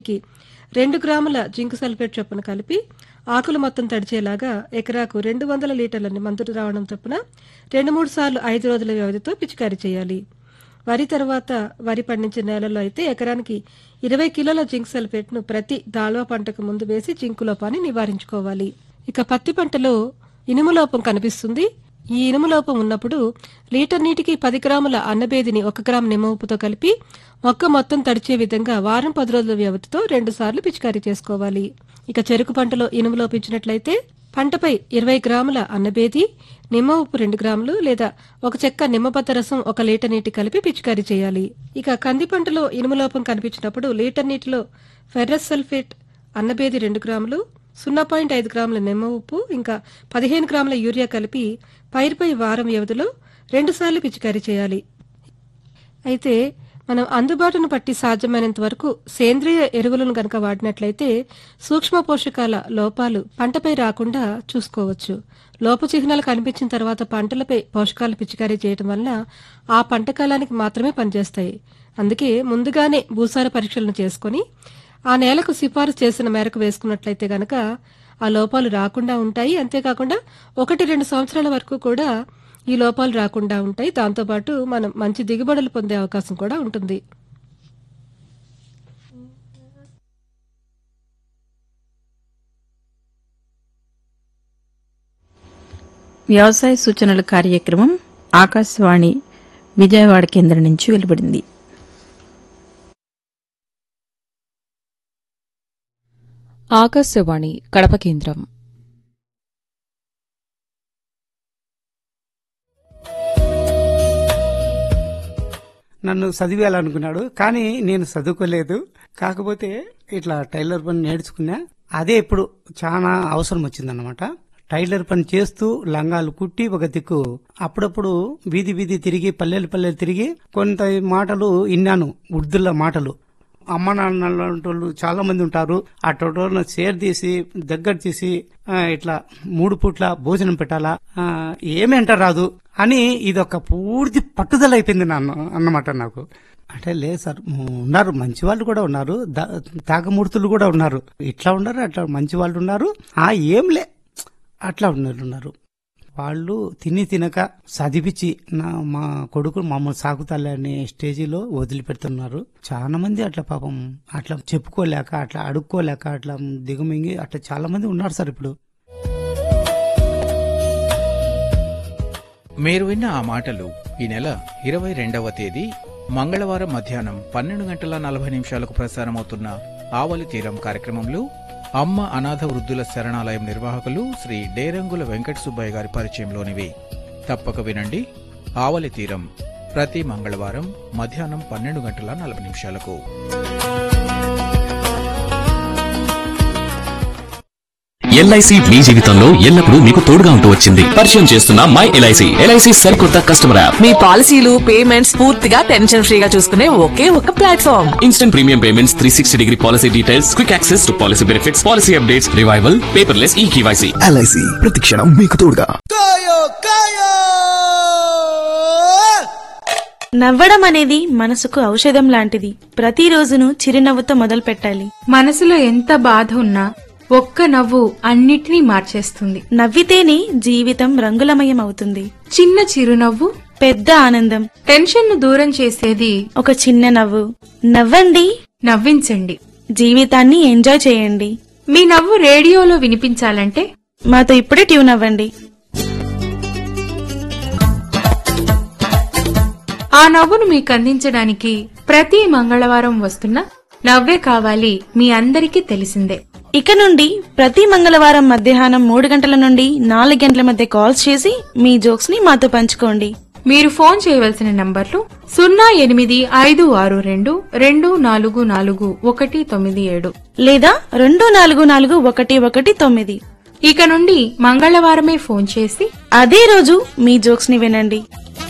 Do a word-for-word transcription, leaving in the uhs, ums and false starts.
రెండు గ్రాముల zinc sulphate చొప్పున కలిపి ఆకులు మొత్తం తడిచేలాగా ఎకరాకు రెండు వందల లీటర్ల మందు ద్రావణం చొప్పున రెండు మూడు సార్లు ఐదు రోజుల వ్యవధితో పిచికారీ చేయాలి. వరి తర్వాత వరి పండించే నేలల్లో అయితే ఎకరానికి ఇరవై కిలోల జింక్ సల్ఫేట్ ను ప్రతి దాల్వా పంటకు ముందు వేసి జింకు లోపాన్ని నివారించుకోవాలి. ఇక పత్తి పంటలో ఇనుము లోపం కనిపిస్తుంది. ఈ ఇనుము లోపం ఉన్నప్పుడు లీటర్ నీటికి పది గ్రాముల అన్నబేదిని ఒక గ్రాము నిమ్మ ఉప్పుతో కలిపి మొక్క మొత్తం తడిచే విధంగా వారం పది రోజుల వ్యవధితో రెండు సార్లు పిచికారీ చేసుకోవాలి. ఇక చెరుకు పంటలో ఇనుము లోపించినట్లయితే పంటపై ఇరవై గ్రాముల అన్నబేది, నిమ్మ ఉప్పు రెండు గ్రాములు లేదా ఒక చెక్క నిమ్మబద్ద రసం ఒక లీటర్ నీటి కలిపి పిచికారీ చేయాలి. ఇక కంది పంటలో ఇనుము లోపం కనిపించినప్పుడు లీటర్ నీటిలో ఫెర్రస్ సల్ఫేట్, అన్నబేది రెండు గ్రాములు, సున్నా పాయింట్ ఐదు గ్రాముల నిమ్మ ఉప్పు ఇంకా పదిహేను గ్రాముల యూరియా కలిపి పైరుపై వారం వ్యవధిలో రెండు సార్లు పిచికారీ చేయాలి. అయితే మనం అందుబాటును బట్టి సాధ్యమైనంత వరకు సేంద్రియ ఎరువులను గనక వాడినట్లయితే సూక్ష్మ పోషకాల లోపాలు పంటపై రాకుండా చూసుకోవచ్చు. లోప చిహ్నాలు కనిపించిన తర్వాత పంటలపై పోషకాలు పిచికారీ చేయడం వల్ల ఆ పంట కాలానికి మాత్రమే పనిచేస్తాయి. అందుకే ముందుగానే భూసార పరీక్షలను చేసుకుని ఆ నేలకు సిఫారసు చేసిన మేరకు వేసుకున్నట్లయితే గనక ఆ లోపాలు రాకుండా ఉంటాయి. అంతేకాకుండా ఒకటి రెండు సంవత్సరాల వరకు కూడా ఈ లోపాలు రాకుండా ఉంటాయి. దాంతోపాటు మనం మంచి దిగుబడులు పొందే అవకాశం కూడా ఉంటుంది. వ్యవసాయ సూచనల కార్యక్రమం ఆకాశవాణి విజయవాడ కేంద్రం నుంచి వెలువడింది. ఆకాశవాణి కడప కేంద్రం. నన్ను చదివేయాలనుకున్నాడు, కానీ నేను చదువుకోలేదు. కాకపోతే ఇట్లా టైలర్ పని నేర్చుకున్నా. అదే ఇప్పుడు చాలా అవసరం వచ్చిందన్నమాట. టైలర్ పని చేస్తూ లంగాలు కుట్టి ఒక దిక్కు అప్పుడప్పుడు వీధి వీధి తిరిగి పల్లెలు పల్లెలు తిరిగి కొంత మాటలు విన్నాను, ఉర్దూల మాటలు. అమ్మ నాన్నలు చాలా మంది ఉంటారు. ఆ టోటోలను షేర్ తీసి దగ్గర తీసి ఇట్లా మూడు పూట్ల భోజనం పెట్టాలా, ఏమి అంట రాదు అని ఇదొక పూర్తి పట్టుదల అయిపోయింది నాన్న అన్నమాట నాకు. అంటే లేదు సార్, ఉన్నారు మంచి వాళ్ళు కూడా ఉన్నారు, తాగమూర్తులు కూడా ఉన్నారు, ఇట్లా ఉన్నారు అట్లా మంచి వాళ్ళు ఉన్నారు, ఆ ఏంలే అట్లా ఉన్నారు ఉన్నారు వాళ్ళు తిని తినక చదివించి నా మా కొడుకు మమ్మల్ని సాగుతాలే అనే స్టేజిలో వదిలిపెడుతున్నారు. చాలా మంది అట్లా పాపం అట్లా చెప్పుకోలేక అట్లా అడుక్కోలేక అట్లా దిగుమింగి అట్లా చాలా మంది ఉన్నారు సార్. ఇప్పుడు మీరు విన్న ఆ మాటలు ఈ నెల ఇరవై రెండవ తేదీ మంగళవారం మధ్యాహ్నం పన్నెండు గంటల నలభై నిమిషాలకు ప్రసారమవుతున్న ఆవలి తీరం కార్యక్రమంలో అమ్మ అనాథ వృద్ధుల శరణాలయం నిర్వాహకులు శ్రీ డేరంగుల వెంకట సుబ్బయ్య గారి పరిచయంలోనివి. తప్పక వినండి. ఆవలి తీరం ప్రతి మంగళవారం మధ్యాహ్నం పన్నెండు గంటల నలభై నిమిషాలకు. ఎల్ఐసి మీ జీవితంలో ఎల్లప్పుడూ మీకు తోడుగా ఉంటూ వచ్చింది. పరిచయం చేస్తున్న మై ఎల్ఐసి ఎల్ఐసి సరికొత్త కస్టమర్ యాప్. మీ పాలసీలు పేమెంట్స్ పూర్తిగా టెన్షన్ ఫ్రీగా చూసుకునే ఒకే ఒక platform. Instant premium payments, three sixty degree policy details, quick access to policy benefits, policy updates, revival, paperless ఈ కేవైసీ. ఎల్ఐసి ప్రతి క్షణం మీకు తోడుగా. నవ్వడం అనేది మనసుకు ఔషధం లాంటిది. ప్రతిరోజును చిరునవ్వుతో మొదలు పెట్టాలి. మనసులో ఎంత బాధ ఉన్నా ఒక్క నవ్వు అన్నిటినీ మార్చేస్తుంది. నవ్వితేనే జీవితం రంగులమయం అవుతుంది. చిన్న చిరునవ్వు పెద్ద ఆనందం. టెన్షన్ ను దూరం చేసేది ఒక చిన్న నవ్వు. నవ్వండి, నవ్వించండి, జీవితాన్ని ఎంజాయ్ చేయండి. మీ నవ్వు రేడియోలో వినిపించాలంటే మాతో ఇప్పుడే ట్యూన్ అవ్వండి. ఆ నవ్వును మీకు అందించడానికి ప్రతి మంగళవారం వస్తున్న నవ్వే కావాలి మీ అందరికీ తెలిసిందే. ఇక నుండి ప్రతి మంగళవారం మధ్యాహ్నం మూడు గంటల నుండి నాలుగు గంటల మధ్య కాల్స్ చేసి మీ జోక్స్ ని మాతో పంచుకోండి. మీరు ఫోన్ చేయవలసిన నంబర్లు సున్నా ఎనిమిది ఐదు ఆరు రెండు రెండు నాలుగు నాలుగు ఒకటి తొమ్మిది ఏడు లేదా రెండు నాలుగు నాలుగు ఒకటి ఒకటి తొమ్మిది. ఇక నుండి మంగళవారమే ఫోన్ చేసి అదే రోజు మీ జోక్స్ ని వినండి.